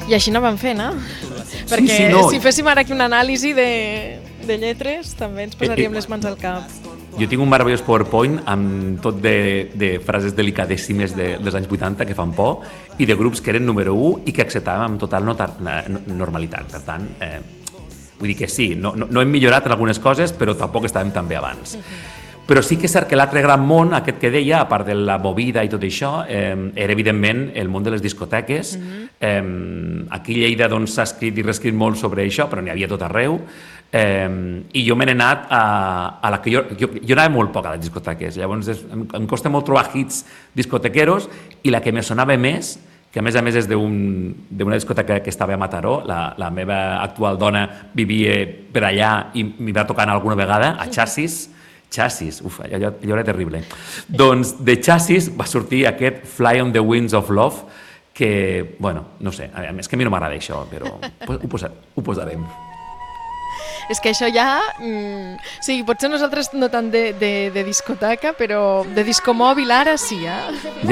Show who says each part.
Speaker 1: I així no vam fer, no? Perquè si féssim ara aquí una anàlisi de lletres també ens posaríem les mans al cap.
Speaker 2: Jo tinc un meravellós PowerPoint amb tot de frases delicadíssimes dels anys 80 que fan por i de grups que eren número 1 i que acceptàvem amb total normalitat. Per tant, vull dir que sí, no hem millorat en algunes coses, però tampoc estàvem tan bé abans. Però sí que és cert que l'altre gran món, aquest que deia, a part de la movida i tot això, era evidentment el món de les discoteques. Aquí a Lleida s'ha escrit i reescrit molt sobre això, però n'hi havia tot arreu. I jo me n'he anat a la que jo anava molt poc a les discoteques, llavors em costa molt trobar hits discotequeros, i la que me sonava més, que a més és d'una discoteca que estava a Mataró, la meva actual dona vivia per allà i m'hi va tocar alguna vegada, a Chassis, allò era terrible. Doncs de Chassis va sortir aquest Fly on the Winds of Love, que, bueno, no sé, a més que a mi no m'agrada això, però ho posarem.
Speaker 1: És que això ja... Sí, potser nosaltres no tant de discoteca, però de discomòbil ara sí, eh?